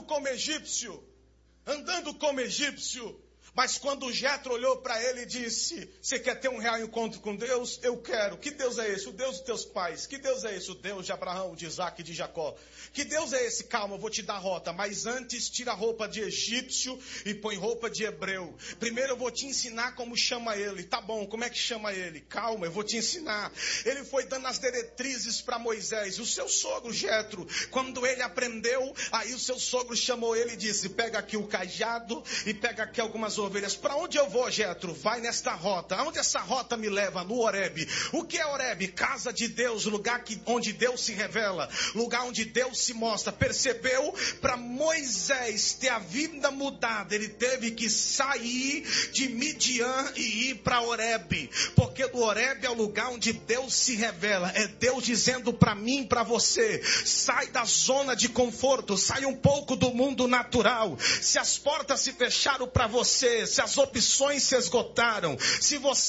como egípcio, andando como egípcio. Mas quando Jetro olhou para ele e disse: você quer ter um real encontro com Deus? Eu quero. Que Deus é esse? O Deus dos teus pais. Que Deus é esse? O Deus de Abraão, de Isaac e de Jacó. Que Deus é esse? Calma, eu vou te dar a rota. Mas antes, tira a roupa de egípcio e põe roupa de hebreu. Primeiro eu vou te ensinar como chama ele. Tá bom, como é que chama ele? Calma, eu vou te ensinar. Ele foi dando as diretrizes para Moisés. O seu sogro, Jetro, quando ele aprendeu, aí o seu sogro chamou ele e disse: pega aqui o cajado e pega aqui algumas ovelhas. Para onde eu vou, Jetro? Vai nesta rota. Aonde essa rota me leva? No Horebe. O que é Horebe? Casa de Deus, lugar onde Deus se revela, lugar onde Deus se mostra. Percebeu? Para Moisés ter a vida mudada, ele teve que sair de Midian e ir para Horebe, porque do Horebe é o lugar onde Deus se revela. É Deus dizendo para mim e para você: sai da zona de conforto, sai um pouco do mundo natural. Se as portas se fecharam para você, se as opções se esgotaram, se você